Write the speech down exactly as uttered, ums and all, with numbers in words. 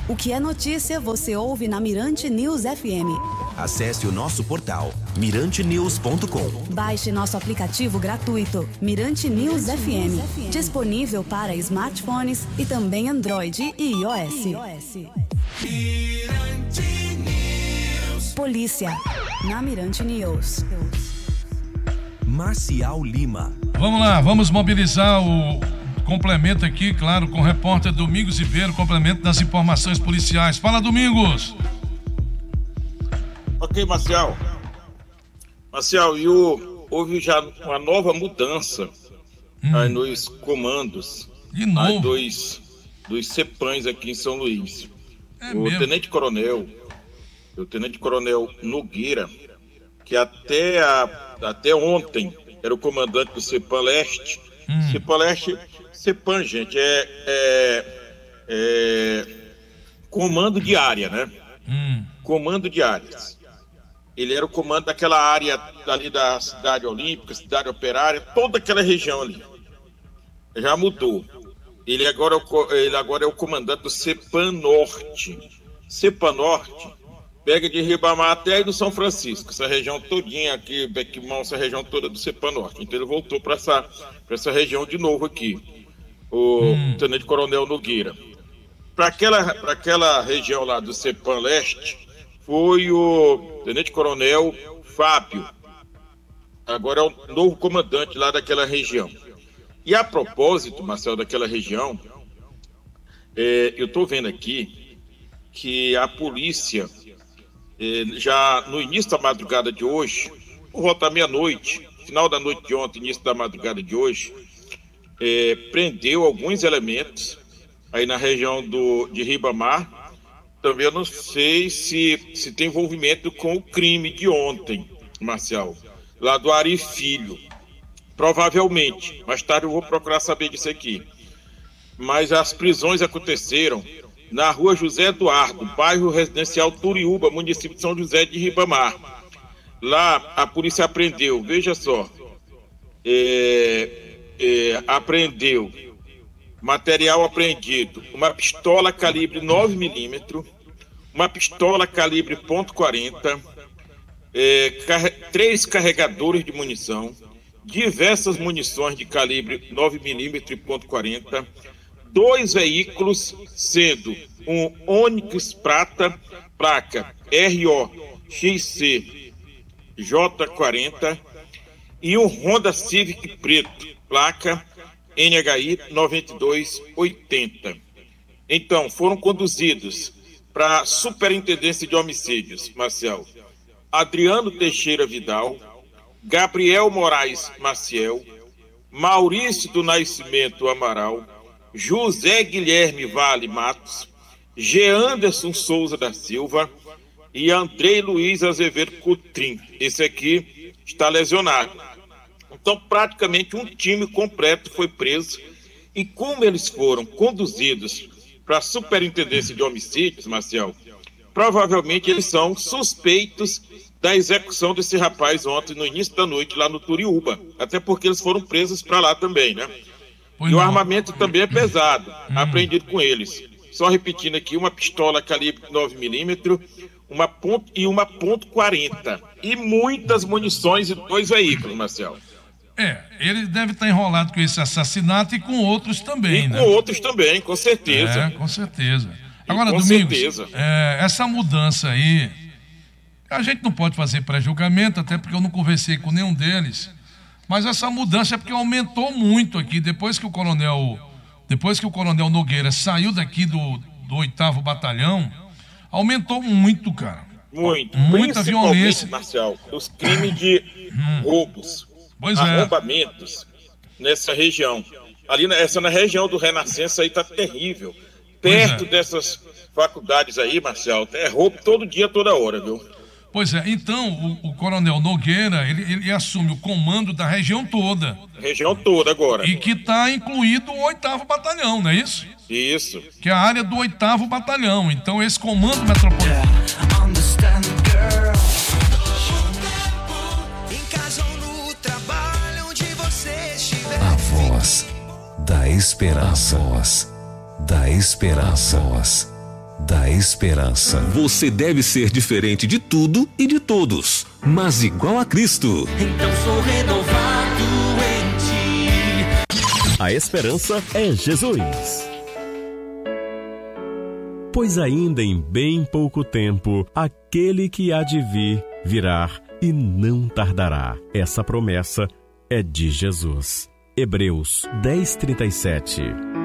O que é notícia você ouve na Mirante News F M. Acesse o nosso portal mirante news ponto com. Baixe nosso aplicativo gratuito Mirante News F M, disponível para smartphones e também Android e iOS. Polícia na Mirante News. Marcial Lima. Vamos lá, vamos mobilizar o complemento aqui, claro, com o repórter Domingos Ribeiro, complemento das informações policiais. Fala, Domingos! Ok, Marcial. Marcial, e o, houve já uma nova mudança hum. aí nos comandos De novo? Aí dos, dos CEPANs aqui em São Luís. É o mesmo? Tenente Coronel, o Tenente Coronel Nogueira, que até, a, até ontem era o comandante do CEPAN Leste. Hum. CEPAN Leste, CEPAN, gente, é, é, é comando de área, né? Hum. Comando de áreas. Ele era o comando daquela área ali da Cidade Olímpica, Cidade Operária, toda aquela região ali. Já mudou. Ele agora é o, ele agora é o comandante do CEPAN Norte. CEPAN Norte pega de Ribamar até aí do São Francisco, essa região todinha aqui, Bequimão, essa região toda do CEPAN Norte. Então ele voltou para essa, para essa região de novo aqui, o hum. Tenente Coronel Nogueira. Para aquela, para aquela região lá do CEPAN Leste, foi o Tenente Coronel Fábio, agora é o novo comandante lá daquela região. E a propósito, Marcelo, daquela região, é, eu estou vendo aqui que a polícia, é, já no início da madrugada de hoje, por volta da meia-noite, final da noite de ontem, início da madrugada de hoje, é, prendeu alguns elementos aí na região do, de Ribamar. Também eu não sei se, se tem envolvimento com o crime de ontem, Marcial, lá do Ari Filho. Provavelmente. Mais tarde eu vou procurar saber disso aqui. Mas as prisões aconteceram na rua José Eduardo, bairro residencial Turiúba, município de São José de Ribamar. Lá a polícia apreendeu, veja só, é, é, apreendeu material apreendido, uma pistola calibre nove milímetros, uma pistola calibre ponto quarenta, é, car- três carregadores de munição, diversas munições de calibre nove milímetros e ponto quarenta, dois veículos, sendo um Onix Prata, placa R O X C J quarenta, e um Honda Civic preto, placa N H I noventa e dois oitenta. Então, foram conduzidos para a Superintendência de Homicídios, Marcel, Adriano Teixeira Vidal, Gabriel Moraes Maciel, Maurício do Nascimento Amaral, José Guilherme Vale Matos, G. Anderson Souza da Silva e Andrei Luiz Azevedo Coutrin. Esse aqui está lesionado. Então, praticamente um time completo foi preso. E como eles foram conduzidos para a Superintendência de Homicídios, Marcel, provavelmente eles são suspeitos da execução desse rapaz ontem, no início da noite, lá no Turiúba. Até porque eles foram presos para lá também, né? Pois e não. O armamento também é pesado, hum. apreendido com eles. Só repetindo aqui, uma pistola calibre nove milímetros, uma ponto, e uma ponto quarenta. E muitas munições e dois veículos, Marcelo. É, ele deve estar enrolado com esse assassinato e com outros também, e né? com outros também, com certeza. É, com certeza. Agora, com Domingos, certeza. É, essa mudança aí, a gente não pode fazer pré-julgamento, até porque eu não conversei com nenhum deles, mas essa mudança é porque aumentou muito aqui, depois que o coronel, depois que o coronel Nogueira saiu daqui do, do oitavo Batalhão, aumentou muito, cara. Muito. Muita violência. Marcial, os crimes de hum. roubos. Pois arrombamentos é. nessa região. Ali, essa na região do Renascença aí tá terrível. Perto é. dessas faculdades aí, Marcelo, é roubo todo dia, toda hora, viu? Pois é, então o, o coronel Nogueira, ele, ele assume o comando da região toda. Região toda agora. E que está incluído o oitavo Batalhão, não é isso? Isso. Que é a área do oitavo Batalhão. Então esse comando metropolitano... A voz da esperança. A voz da esperança. A voz da esperança. Você deve ser diferente de tudo e de todos, mas igual a Cristo. Então sou renovado em ti. A esperança é Jesus. Pois ainda em bem pouco tempo, aquele que há de vir, virá e não tardará. Essa promessa é de Jesus. Hebreus dez, trinta e sete.